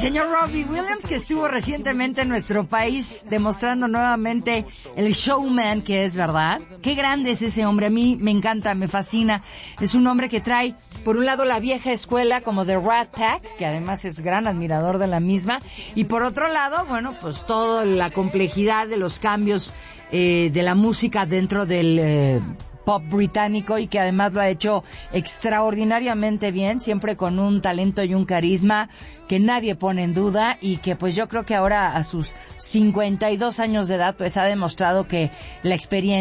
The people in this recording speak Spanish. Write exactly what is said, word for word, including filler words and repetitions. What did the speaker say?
señor Robbie Williams, que estuvo recientemente en nuestro país demostrando nuevamente el showman que es, ¿verdad? Qué grande es ese hombre, a mí me encanta, me fascina. Es un hombre que trae, por un lado, la vieja escuela como The Rat Pack, que además es gran admirador de la misma, y por otro lado, bueno, pues toda la complejidad de los cambios eh, de la música dentro del eh, pop británico, y que además lo ha hecho extraordinariamente bien, siempre con un talento y un carisma que nadie pone en duda, y que pues yo creo que ahora a sus cincuenta y dos años de edad pues ha demostrado que la experiencia